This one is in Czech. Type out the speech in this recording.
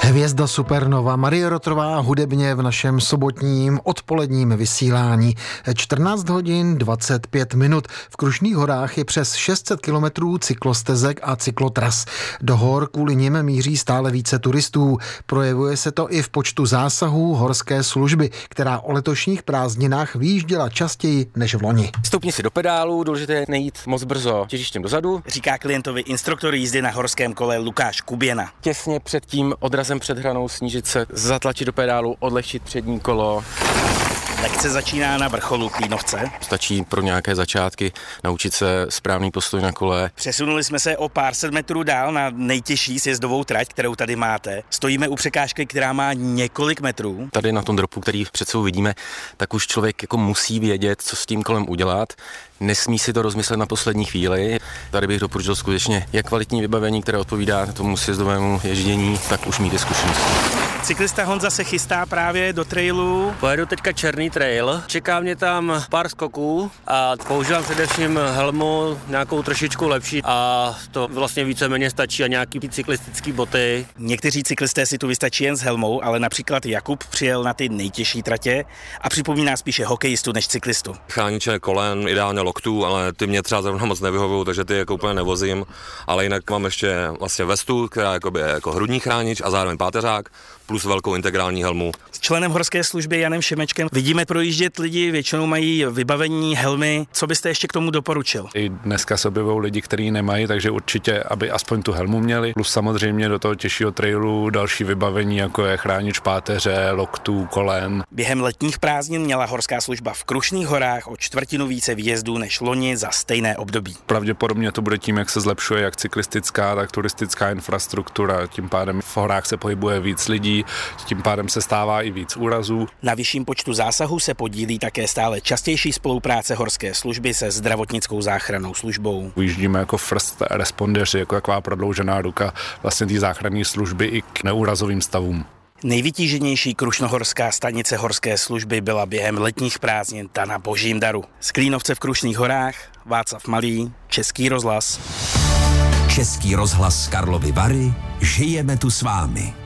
Hvězda supernova Marie Rotrová hudebně v našem sobotním odpoledním vysílání. 14 hodin 25 minut. V Krušných horách je přes 600 kilometrů cyklostezek a cyklotras. Do hor kvůli nim míří stále více turistů. Projevuje se to i v počtu zásahů horské služby, která o letošních prázdninách vyjížděla častěji než v loni. Stoupni si do pedálu, důležité je nejít moc brzo těžištěm dozadu, říká klientovi instruktor jízdy na horském kole Lukáš Kuběna. Těsně před tím odrazem před hranou snížit se, zatlačit do pedálu, odlehčit přední kolo. Lekce začíná na vrcholu Klínovce. Stačí pro nějaké začátky naučit se správný postoj na kole. Přesunuli jsme se o pár set metrů dál na nejtěžší sjezdovou trať, kterou tady máte. Stojíme u překážky, která má několik metrů. Tady na tom dropu, který před sebou vidíme, tak už člověk jako musí vědět, co s tím kolem udělat. Nesmí si to rozmyslet na poslední chvíli. Tady bych doporučil skutečně jak kvalitní vybavení, které odpovídá tomu sjezdovému ježdění, tak už mít i zkušenosti. Cyklista Honza se chystá právě do trailu. Pojedu teďka černý trail, čeká mě tam pár skoků a používám především helmu, nějakou trošičku lepší a to vlastně víceméně stačí a nějaký cyklistický boty. Někteří cyklisté si tu vystačí jen s helmou, ale například Jakub přijel na ty nejtěžší tratě a připomíná spíše hokejistu než cyklistu. Chrániče kolen, ideálně loktů, ale ty mě třeba zrovna moc nevyhovují, takže ty jako úplně nevozím, ale jinak mám ještě vlastně vestu, která je jako hrudní chránič a zároveň páteřák, plus velkou integrální helmu. S členem horské služby Janem Šimečkem vidíme projíždět lidi, většinou mají vybavení, helmy. Co byste ještě k tomu doporučil? I dneska se objevují lidi, kteří nemají, takže určitě, aby aspoň tu helmu měli. Plus samozřejmě do toho těžšího trailu další vybavení, jako je chránič páteře, loktů, kolen. Během letních prázdnin měla horská služba v Krušných horách o čtvrtinu více výjezdů než loni za stejné období. Pravděpodobně to bude tím, jak se zlepšuje jak cyklistická, tak turistická infrastruktura. Tím pádem v horách se pohybuje víc lidí, tím pádem se stává i víc úrazů. Na vyšším počtu zásahů se podílí také stále častější spolupráce horské služby se zdravotnickou záchrannou službou. Vyjíždíme jako first respondeři, jako taková prodloužená ruka vlastně té záchranné služby i k neúrazovým stavům. Nejvytíženější krušnohorská stanice horské služby byla během letních prázdnin ta na Božím daru. Z Klínovce v Krušných horách, Václav Malý, Český rozhlas. Český rozhlas Karlovy Vary, žijeme tu s vámi.